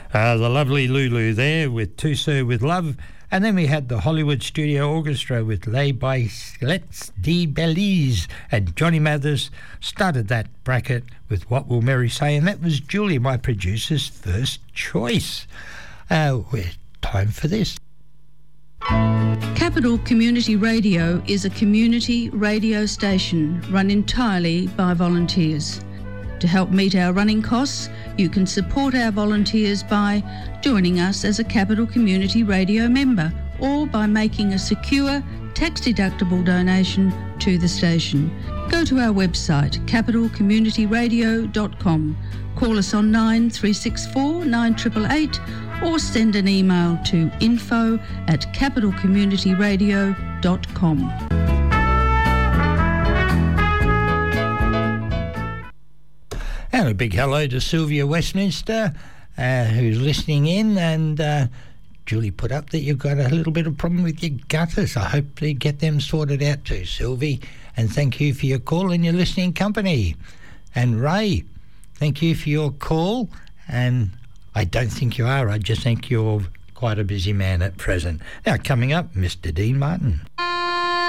The lovely Lulu there with To Sir With Love. And then we had the Hollywood Studio Orchestra with Les Bailettes de Belize. And Johnny Mathers started that bracket with What Will Mary Say? And that was Julie, my producer's first choice. We're time for this. Capital Community Radio is a community radio station run entirely by volunteers. To help meet our running costs, you can support our volunteers by joining us as a Capital Community Radio member or by making a secure, tax-deductible donation to the station. Go to our website, capitalcommunityradio.com. Call us on 9364 9888 or send an email to info@capitalcommunityradio.com. And a big hello to Sylvia Westminster, who's listening in. And Julie put up that you've got a little bit of problem with your gutters. I hope you get them sorted out too, Sylvie. And thank you for your call and your listening company. And Ray, thank you for your call. And I don't think you are. I just think you're quite a busy man at present. Now, coming up, Mr. Dean Martin.